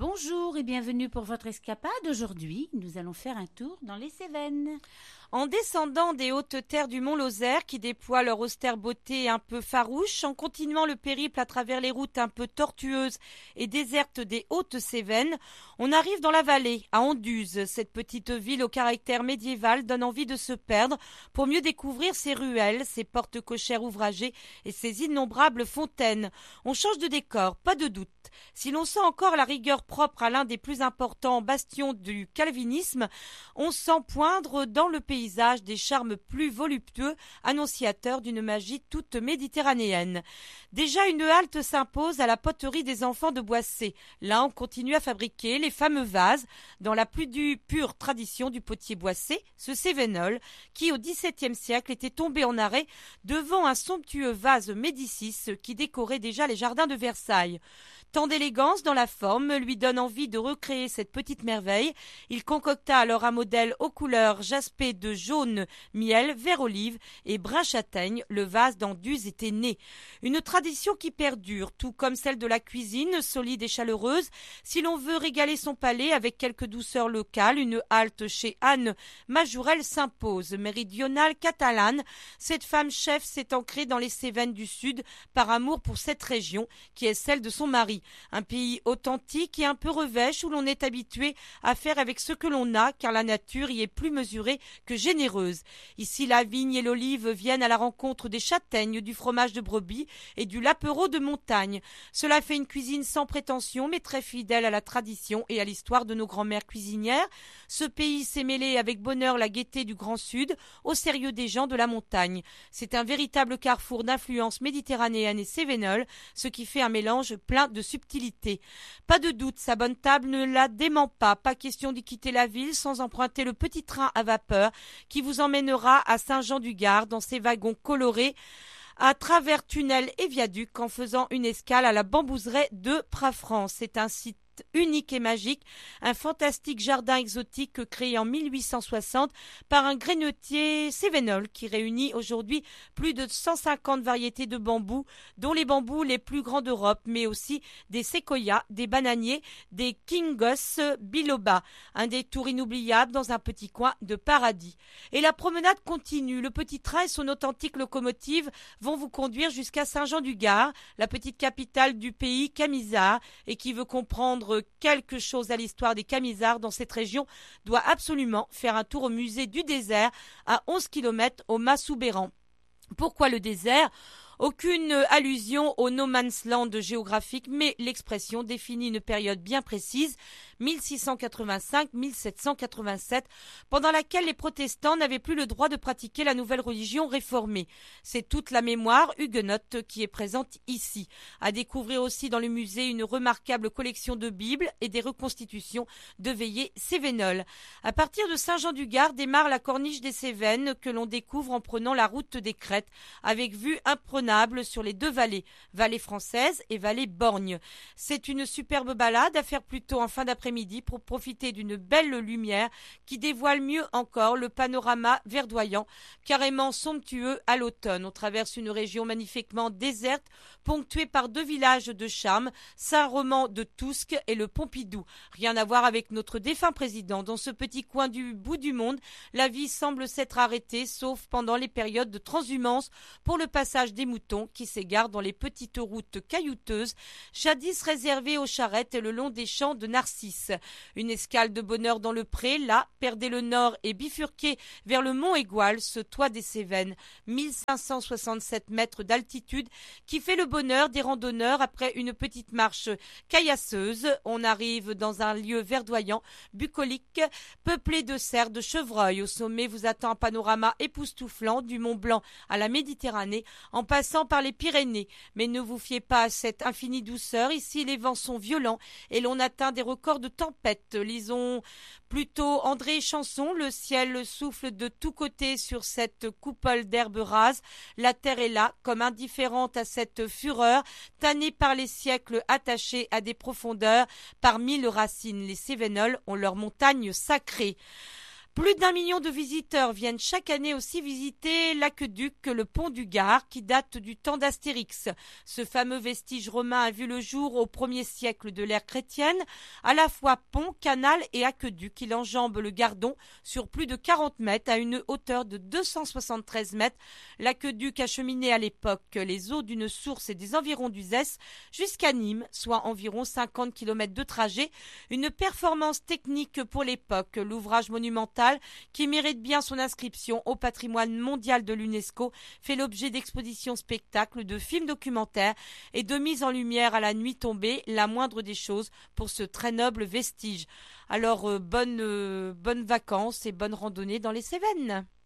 Bonjour et bienvenue pour votre escapade. Aujourd'hui, nous allons faire un tour dans les Cévennes. En descendant des hautes terres du Mont Lozère qui déploient leur austère beauté un peu farouche, en continuant le périple à travers les routes un peu tortueuses et désertes des Hautes-Cévennes, on arrive dans la vallée, à Anduze. Cette petite ville au caractère médiéval donne envie de se perdre pour mieux découvrir ses ruelles, ses portes cochères ouvragées et ses innombrables fontaines. On change de décor, pas de doute. Si l'on sent encore la rigueur propre à l'un des plus importants bastions du calvinisme, on sent poindre dans le paysage des charmes plus voluptueux, annonciateurs d'une magie toute méditerranéenne. Déjà une halte s'impose à la poterie des enfants de Boissé. Là, on continue à fabriquer les fameux vases, dans la plus pure tradition du potier Boissé, ce Cévenol, qui au XVIIe siècle était tombé en arrêt devant un somptueux vase Médicis qui décorait déjà les jardins de Versailles. Tant d'élégance dans la forme lui donne envie de recréer cette petite merveille. Il concocta alors un modèle aux couleurs jaspées de jaune, miel, vert olive et brun châtaigne. Le vase d'Anduze était né. Une tradition qui perdure, tout comme celle de la cuisine, solide et chaleureuse. Si l'on veut régaler son palais avec quelques douceurs locales, une halte chez Anne Majourel s'impose. Méridionale catalane, cette femme chef s'est ancrée dans les Cévennes du Sud par amour pour cette région qui est celle de son mari. Un pays authentique et un peu revêche où l'on est habitué à faire avec ce que l'on a, car la nature y est plus mesurée que généreuse. Ici, la vigne et l'olive viennent à la rencontre des châtaignes, du fromage de brebis et du lapereau de montagne. Cela fait une cuisine sans prétention, mais très fidèle à la tradition et à l'histoire de nos grands-mères cuisinières. Ce pays s'est mêlé avec bonheur la gaieté du Grand Sud au sérieux des gens de la montagne. C'est un véritable carrefour d'influences méditerranéennes et cévenol, ce qui fait un mélange plein de subtilité. Pas de doute, sa bonne table ne la dément pas. Pas question d'y quitter la ville sans emprunter le petit train à vapeur qui vous emmènera à Saint-Jean-du-Gard dans ses wagons colorés à travers tunnels et viaducs en faisant une escale à la bambouseraie de Prafrance. C'est un site unique et magique, un fantastique jardin exotique créé en 1860 par un grenotier cévenol qui réunit aujourd'hui plus de 150 variétés de bambous, dont les bambous les plus grands d'Europe, mais aussi des séquoias, des bananiers, des kingos biloba, un détour inoubliable dans un petit coin de paradis. Et la promenade continue, le petit train et son authentique locomotive vont vous conduire jusqu'à Saint-Jean-du-Gard, la petite capitale du pays camisard, et qui veut comprendre quelque chose à l'histoire des Camisards dans cette région doit absolument faire un tour au musée du désert à 11 km au Mas-Souberan. Pourquoi le désert ? Aucune allusion au no man's land géographique, mais l'expression définit une période bien précise, 1685-1787, pendant laquelle les protestants n'avaient plus le droit de pratiquer la nouvelle religion réformée. C'est toute la mémoire huguenote qui est présente ici. À découvrir aussi dans le musée une remarquable collection de Bibles et des reconstitutions de veillées cévenols. À partir de Saint-Jean-du-Gard démarre la corniche des Cévennes que l'on découvre en prenant la route des Crêtes, avec vue imprenable sur les deux vallées, vallée française et vallée borgne. C'est une superbe balade à faire plutôt en fin d'après-midi pour profiter d'une belle lumière qui dévoile mieux encore le panorama verdoyant, carrément somptueux à l'automne. On traverse une région magnifiquement déserte, ponctuée par deux villages de charme, Saint-Roman de Tousque et le Pompidou. Rien à voir avec notre défunt président. Dans ce petit coin du bout du monde, la vie semble s'être arrêtée, sauf pendant les périodes de transhumance pour le passage des moutons qui s'égarent dans les petites routes caillouteuses, jadis réservées aux charrettes et le long des champs de narcisses. Une escale de bonheur dans le pré, là, perdez le nord et bifurquez vers le mont Égual, ce toit des Cévennes, 1567 mètres d'altitude, qui fait le bonheur des randonneurs après une petite marche caillasseuse. On arrive dans un lieu verdoyant, bucolique, peuplé de cerfs, de chevreuils. Au sommet vous attend un panorama époustouflant du Mont Blanc à la Méditerranée, en passant par les Pyrénées. Mais ne vous fiez pas à cette infinie douceur. Ici, les vents sont violents et l'on atteint des records de tempête. Lisons plutôt André Chanson. Le ciel souffle de tous côtés sur cette coupole d'herbe rase. La terre est là, comme indifférente à cette fureur, tannée par les siècles, attachée à des profondeurs. Par mille racines, les Cévenols ont leur montagne sacrée. Plus d'1 million de visiteurs viennent chaque année aussi visiter l'aqueduc, le pont du Gard, qui date du temps d'Astérix. Ce fameux vestige romain a vu le jour au 1er siècle de l'ère chrétienne. À la fois pont, canal et aqueduc, il enjambe le Gardon sur plus de 40 mètres à une hauteur de 273 mètres. L'aqueduc acheminait à l'époque les eaux d'une source et des environs d'Uzès jusqu'à Nîmes, soit environ 50 km de trajet. Une performance technique pour l'époque. L'ouvrage monumental, qui mérite bien son inscription au patrimoine mondial de l'UNESCO, fait l'objet d'expositions spectacles, de films documentaires et de mise en lumière à la nuit tombée, la moindre des choses pour ce très noble vestige. Alors bonnes vacances et bonnes randonnées dans les Cévennes.